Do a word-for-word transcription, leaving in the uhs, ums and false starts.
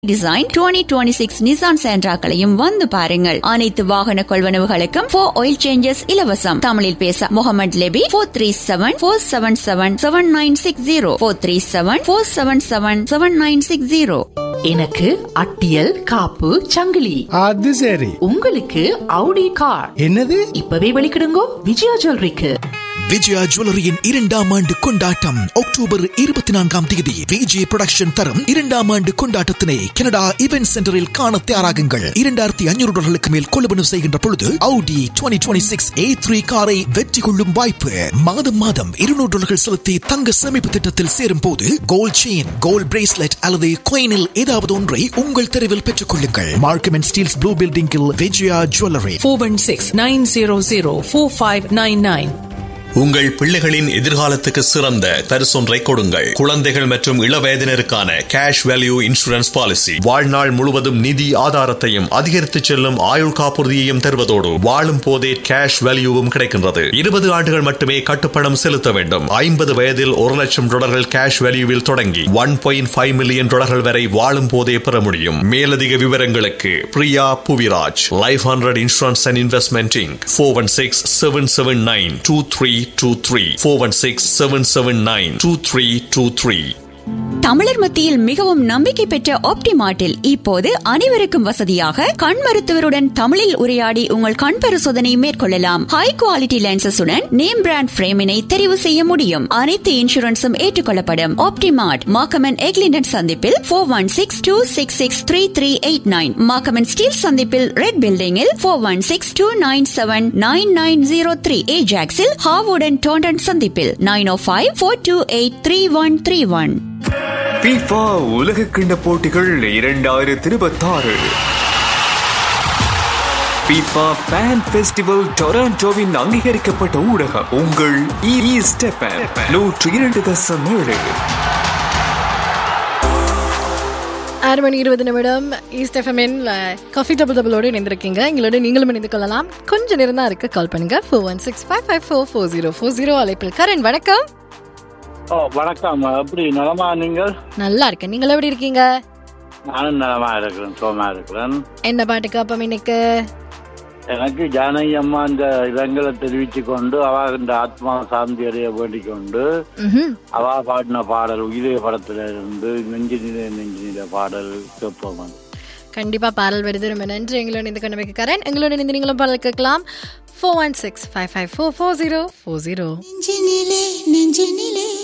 Design twenty twenty six Nissan சென்ட்ராக்களையும் வந்து பாருங்கள். அனைத்து வாகன கொள்வனவுகளுக்கும் ஃபோர் ஆயில் சேஞ்சஸ் இலவசம். தமிழில் பேச Mohammed Lebbe four three seven four seven seven seven nine six zero four three seven four seven seven seven nine six zero. எனக்கு அட்டியல் காப்பு சங்கிலி. அது சரி. உங்களுக்கு அவுடி கார். என்னது? இப்பவே வெளிக்கிடுங்கோ விஜயா ஜுவல்லரிக்கு. விஜயா ஜுவல்லரியின் இரண்டாம் ஆண்டு கொண்டாட்டம் அக்டோபர் இருபத்தி நான்காம் தேதி விஜய் புரொடக்ஷன் தரும் இரண்டாம் ஆண்டு கொண்டாட்டத்தினை கனடா இவென்ட் சென்டரில் காண தயாராகுங்கள். இரண்டாயிரத்தி ஐநூறு டாலர்களுக்கு மேல் கொள்வனவு செய்கின்ற பொழுது Audi twenty twenty six A three காரை வெற்றி கொள்ளும் வாய்ப்பு. மாதம் மாதம் இருநூறு டாலர்கள் செலுத்தி தங்க சேமிப்பு திட்டத்தில் சேரும் போது கோல்ட் செயின், கோல்ட் பிரேஸ்லெட் அல்லது coinல் ஏதாவது ஒன்றை உங்கள் தெருவில் பெற்றுக் கொள்ளுங்கள். மார்க்கம் அண்ட் ஸ்டீல்ஸ் ப்ளூ பில்டிங்கில் Vijaya jewellery. Four one six nine zero zero four five nine nine. உங்கள் பிள்ளைகளின் எதிர்காலத்துக்கு சிறந்த பரிசொன்றை கொடுங்கள். குழந்தைகள் மற்றும் இளவயதினருக்கான கேஷ் வேல்யூ இன்சூரன்ஸ் பாலிசி வாழ்நாள் முழுவதும் நிதி ஆதாரத்தையும் அதிகரித்து செல்லும் ஆயுள் காப்புறுதியையும் தருவதோடு வாழும் போதே கேஷ் வேல்யூவும் கிடைக்கின்றது. இருபது ஆண்டுகள் மட்டுமே கட்டுப்பணம் செலுத்த வேண்டும். ஐம்பது வயதில் ஒரு லட்சம் டாலர்கள் கேஷ் வேல்யூவில் தொடங்கி ஒன் பாயிண்ட் ஃபைவ் மில்லியன் டாலர்கள் வரை வாழும் போதே பெற முடியும். மேலதிக விவரங்களுக்கு Priya Puviraj, life hundred insurance and investment Inc four one six seven seven nine two three two three four one six seven seven nine two three two three. தமிழர் மத்தியில் மிகவும் நம்பிக்கை பெற்ற ஆப்டிமார்ட்டில் இப்போது அனைவருக்கும் வசதியாக கண் மருத்துவருடன் தமிழில் உரையாடி உங்கள் கண் பரிசோதனை மேற்கொள்ளலாம். ஹை குவாலிட்டி லென்சஸுடன் நேம் பிராண்ட் பிரேமினை தெரிவு செய்ய முடியும். அனைத்து இன்சூரன்ஸும் ஏற்றுக்கொள்ளப்படும். ஆப்டிமார்ட் மாக்கமன் எக்லிண்டன் சந்திப்பில் four one six two six six three three eight nine, மாக்கமன் steel சந்திப்பில் ரெட் பில்டிங்கில் four one six two nine seven nine nine zero three, ஏஜாக்ஸில் ஹாவுடன் Taunton சந்திப்பில் நைன் ஓ five four two eight three one three one. FIFA உலக கிண்ண போட்டிகள் இரண்டாயிரத்தி இருபத்தி ஆறு FIFA Fan Festival டொராண்டோவின் அங்கீகரிக்கப்பட்ட ஊடகம் உங்கள் ஈஸ்ட் எஃப்எம் நூற்றி இரண்டு தசம் ஏழு. ஆறு மணி இருபது நிமிடம் ஈஸ்ட் எஃப்எம்என் காஃபி டபுள் டபுளோடு இணைந்திருக்கீங்க. எங்களோட நீங்களும் இணைந்து கொள்ளலாம். கொஞ்சம் நேரம் தான் இருக்கு. கால் பண்ணுங்க four one six five five four four zero four zero. அழைப்பில் கரண். வணக்கம். ஓ வணக்கம். எப்படி நலமா? நீங்கள்? நல்லா இருக்கேன். நீங்கள் எப்படி இருக்கீங்க? நானும் நலமா இருக்கிறேன், சோமா இருக்கிறேன். என்ன பாட்டுக்கு அப்பம் இன்னைக்கு? எனக்கு ஜானகி அம்மா இந்த இடங்களை தெரிவிச்சு கொண்டு அவ இந்த ஆத்மா சாந்தி அடைய வேண்டிக் கொண்டு அவ பாடின பாடல் உயிரே படத்துல இருந்து நெஞ்சு நிலை நெஞ்சு நிலை பாடல் கேட்போம். கண்டிப்பா பாடல் வருது. ரொம்ப நன்றி எங்களோட இந்த கண்ணமைக்கு கரண். எங்களோட இந்த நீங்களும் பாடல் கேட்கலாம். Four one six five five four four zero four zero.